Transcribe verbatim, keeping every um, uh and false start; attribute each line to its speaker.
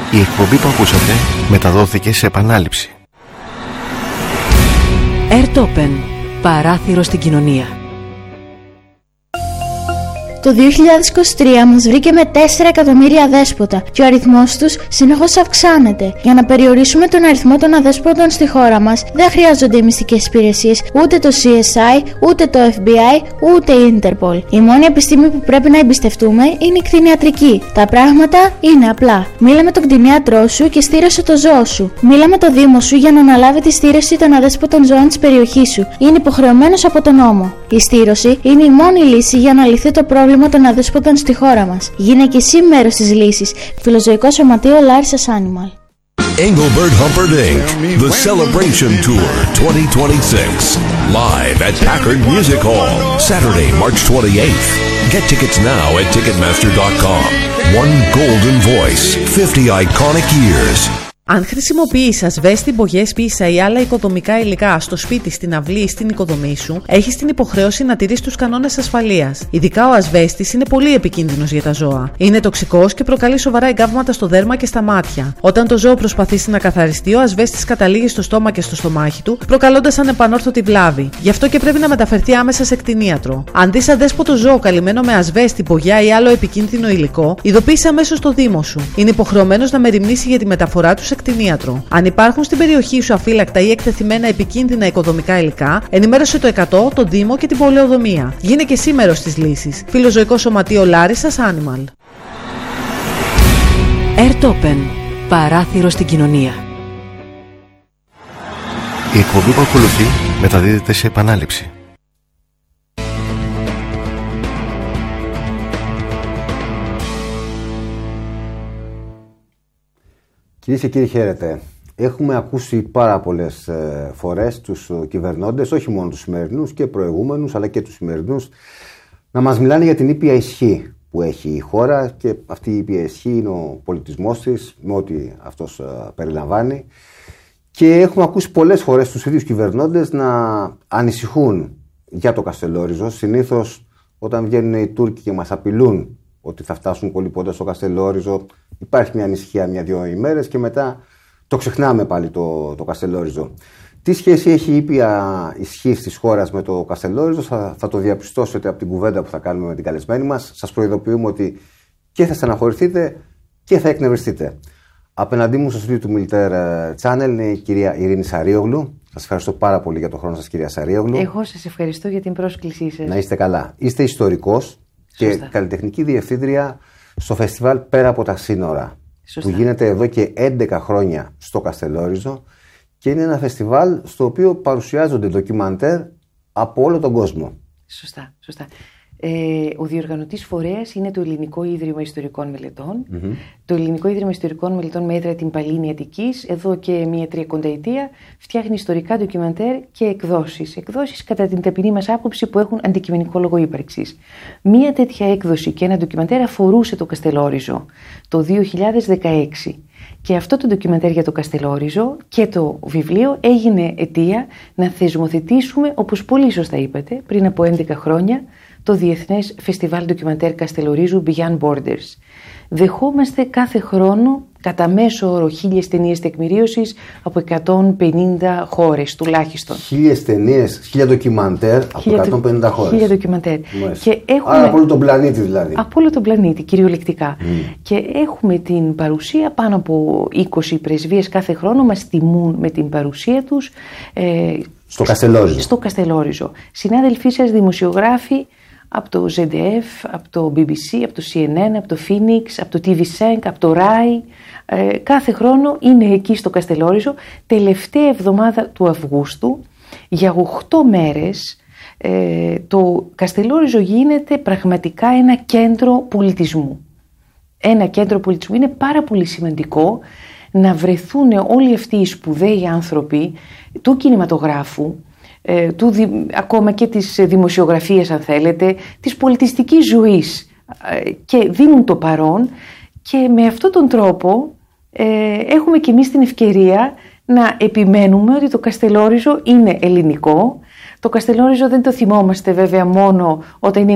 Speaker 1: Η εκπομπή που ακούσατε μεταδόθηκε σε επανάληψη.
Speaker 2: Airtopen, παράθυρο στην κοινωνία.
Speaker 3: Το δύο χιλιάδες είκοσι τρία μας βρήκε με τέσσερα εκατομμύρια αδέσποτα και ο αριθμός τους συνεχώς αυξάνεται. Για να περιορίσουμε τον αριθμό των αδέσποτων στη χώρα μας, δεν χρειάζονται οι μυστικές υπηρεσίες, ούτε το σι ες άι, ούτε το εφ μπι άι, ούτε η Interpol. Η μόνη επιστήμη που πρέπει να εμπιστευτούμε είναι η κτηνιατρική. Τα πράγματα είναι απλά. Μίλα με τον κτηνίατρό σου και στήρωσε το ζώο σου. Μίλα με το Δήμο σου για να αναλάβει τη στήρωση των αδέσποτων ζώων της περιοχής σου. Είναι υποχρεωμένος από τον νόμο. Η στήρωση είναι η μόνη λύση για να λυθεί το πρόβλημα των αδέσποτων στη χώρα μας. Γίνε και εσύ μέρος της λύσης. Φιλοζωικό Σωματείο Λάρισας Animal.
Speaker 4: Engelbert Humperdinck Incorporated. The Celebration Tour twenty twenty-six. Live at Packard Music Hall. Saturday, March twenty-eighth. Get tickets now at ticketmaster dot com. One golden voice. fifty iconic years.
Speaker 5: Αν χρησιμοποιείς ασβέστη, μπογιές, πίσα ή άλλα οικοδομικά υλικά στο σπίτι, στην αυλή ή στην οικοδομή σου, έχεις την υποχρέωση να τηρείς τους κανόνες ασφαλείας. Ειδικά ο ασβέστης είναι πολύ επικίνδυνος για τα ζώα. Είναι τοξικός και προκαλεί σοβαρά εγκάβματα στο δέρμα και στα μάτια. Όταν το ζώο προσπαθήσει να καθαριστεί, ο ασβέστης καταλήγει στο στόμα και στο στομάχι του, προκαλώντας ανεπανόρθωτη βλάβη. Γι' αυτό και πρέπει να μεταφερθεί άμεσα σε κτηνίατρο. Αν δεις αδέσποτο ζώο καλυμμένο με ασβέστη, μπογιά ή άλλο επικίνδυνο υλικό, ειδοποίησε αμέσως το Δήμο σου. Είναι υποχρεωμένος να μεριμνήσει για τη μεταφορά του σε κτηνίατρο. Αν υπάρχουν στην περιοχή σου αφύλακτα ή εκτεθειμένα επικίνδυνα οικοδομικά υλικά, ενημέρωσε το εκατό, το Δήμο και την πολεοδομία. Γίνε και εσύ μέρος της λύσης. Φιλοζωικό Σωματείο Λάρισας Animal.
Speaker 2: Airtopen, παράθυρο στην κοινωνία.
Speaker 1: Η εκπομπή που ακολουθεί μεταδίδεται σε επανάληψη.
Speaker 6: Κυρίες και κύριοι, χαίρετε. Έχουμε ακούσει πάρα πολλές ε, φορές τους κυβερνώντες, όχι μόνο τους σημερινούς και προηγούμενους, αλλά και τους σημερινούς, να μας μιλάνε για την ήπια ισχύ που έχει η χώρα, και αυτή η ήπια ισχύ είναι ο πολιτισμός της, με ό,τι αυτός ε, περιλαμβάνει. Και έχουμε ακούσει πολλές φορές τους ίδιους κυβερνώντες να ανησυχούν για το Καστελόριζο. Συνήθως όταν βγαίνουν οι Τούρκοι και μας απειλούν ότι θα φτάσουν κολυμπώντας στο Καστελόριζο, υπάρχει μια ανησυχία μια-δυο ημέρες και μετά το ξεχνάμε πάλι το, το Καστελόριζο. Τι σχέση έχει η ήπια ισχύ της χώρας με το Καστελόριζο, θα, θα το διαπιστώσετε από την κουβέντα που θα κάνουμε με την καλεσμένη μας. Σας προειδοποιούμε ότι και θα στεναχωρηθείτε και θα εκνευριστείτε. Απέναντί μου στο στούντιο του Militaire Channel είναι η κυρία Ειρήνη Σαρίογλου. Σας ευχαριστώ πάρα πολύ για τον χρόνο σας, κυρία Σαρίογλου.
Speaker 7: Εγώ σας ευχαριστώ για την πρόσκλησή σας.
Speaker 6: Να είστε καλά. Είστε ιστορικός και Σωστά. καλλιτεχνική διευθύντρια στο φεστιβάλ Πέρα από τα Σύνορα. Σωστά. Που γίνεται εδώ και έντεκα χρόνια στο Καστελόριζο, και είναι ένα φεστιβάλ στο οποίο παρουσιάζονται ντοκιμαντέρ από όλο τον κόσμο.
Speaker 7: Σωστά, σωστά. Ε, ο διοργανωτής φορέας είναι το Ελληνικό Ίδρυμα Ιστορικών Μελετών. Mm-hmm. Το Ελληνικό Ίδρυμα Ιστορικών Μελετών με έδρα την Παλίνη Αττικής, εδώ και μία τριακονταετία φτιάχνει ιστορικά ντοκιμαντέρ και εκδόσεις. Εκδόσεις κατά την ταπεινή μας άποψη που έχουν αντικειμενικό λόγο ύπαρξης. Μία τέτοια έκδοση και ένα ντοκιμαντέρ αφορούσε το Καστελόριζο το δύο χιλιάδες δεκαέξι. Και αυτό το ντοκιμαντέρ για το Καστελόριζο και το βιβλίο έγινε αιτία να θεσμοθετήσουμε, όπως πολύ σωστά είπατε, πριν από έντεκα χρόνια, το Διεθνές Φεστιβάλ Ντοκιμαντέρ Καστελορίζου Beyond Borders. Δεχόμαστε κάθε χρόνο κατά μέσο όρο χίλιες ταινίες τεκμηρίωσης από εκατόν πενήντα χώρες τουλάχιστον.
Speaker 6: Χίλιες ταινίες, χίλια ντοκιμαντέρ από εκατόν πενήντα χώρες.
Speaker 7: Χίλια ντοκιμαντέρ.
Speaker 6: Και έχουμε... Άρα από όλο τον πλανήτη δηλαδή.
Speaker 7: Από όλο τον πλανήτη, κυριολεκτικά. Mm. Και έχουμε την παρουσία, πάνω από είκοσι πρεσβείες κάθε χρόνο μας τιμούν με την παρουσία τους. Ε,
Speaker 6: στο Καστελόριζο.
Speaker 7: Στο Καστελόριζο. Συνάδελφοί σας δημοσιογράφοι από το ζεντ εφ, από το μπι μπι σι, από το σι εν εν, από το Phoenix, από το τι βι Sync, από το ράι. Ε, κάθε χρόνο είναι εκεί στο Καστελόριζο. Τελευταία εβδομάδα του Αυγούστου, για οκτώ μέρες, ε, το Καστελόριζο γίνεται πραγματικά ένα κέντρο πολιτισμού. Ένα κέντρο πολιτισμού. Είναι πάρα πολύ σημαντικό να βρεθούν όλοι αυτοί οι σπουδαίοι άνθρωποι του κινηματογράφου, του, ακόμα και της δημοσιογραφίας αν θέλετε, της πολιτιστικής ζωής, και δίνουν το παρόν, και με αυτόν τον τρόπο ε, έχουμε και εμείς την ευκαιρία να επιμένουμε ότι το Καστελόριζο είναι ελληνικό. Το Καστελόριζο δεν το θυμόμαστε βέβαια μόνο όταν είναι